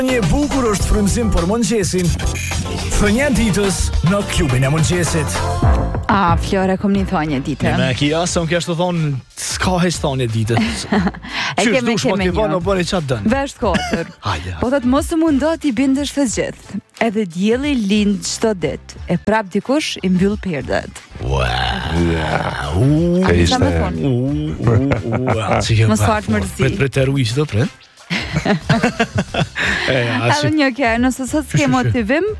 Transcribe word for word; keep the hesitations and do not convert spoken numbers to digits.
Një bukur është frymëzim për mëngjesin. Thënia e ditës në klubin e mëngjesit. A, Flora, kom një thonje dite. Me kia, se më kështë të thonë, s'ka heq thonje dite. E Qysh keme, dush keme motivon, një. o bëni qatë dënë. Vesh katër. Hajde. Po thot mos të mundot i bindesh të gjithë. Edhe dielli lind çdo ditë. E prap dikush i mbyll perdet. Wow. A mi qa me thonë? Mos fart mërzi. Pret pret e rujë që të pret. E, Edhe një kërë, nëse sot s'ke motivim,